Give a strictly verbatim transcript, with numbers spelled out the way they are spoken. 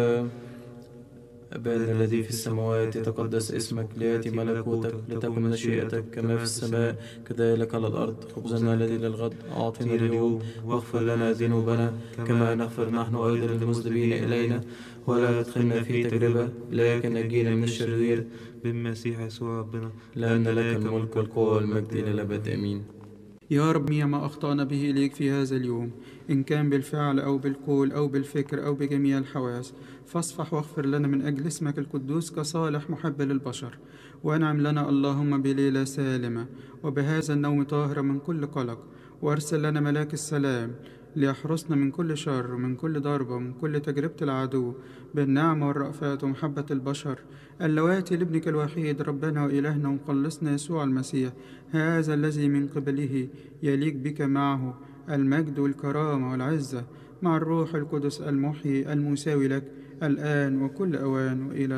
أبانا الذي في السماوات يتقدس اسمك، ليأتي ملكوتك، لتكن مشيئتك كما في السماء كذلك على الأرض. خبزنا الذي للغد أعطنا اليوم، واغفر لنا ذنوبنا كما نغفر نحن أيضا للمذنبين إلينا، ولا تدخلنا في تجربة لكن نجينا من الشرير، بالمسيح يسوع ربنا، لأن لك الملك والقوة والمجد إلى الأبد آمين. يا رب، جميع ما أخطأنا به إليك في هذا اليوم، إن كان بالفعل أو بالقول أو بالفكر أو بجميع الحواس، فاصفح واغفر لنا من أجل اسمك القدوس كصالح محب للبشر. وأنعم لنا اللهم بليلة سالمة، وبهذا النوم طاهرة من كل قلق، وأرسل لنا ملاك السلام ليحرسنا من كل شر ومن كل ضربة ومن كل تجربة العدو، بالنعمة والرأفات ومحبة البشر اللواتي لابنك الوحيد ربنا وإلهنا ومخلصنا يسوع المسيح، هذا الذي من قبله يليق بك معه المجد والكرامة والعزة مع الروح القدس المحيي المساوي لك الآن وكل أوان وإلى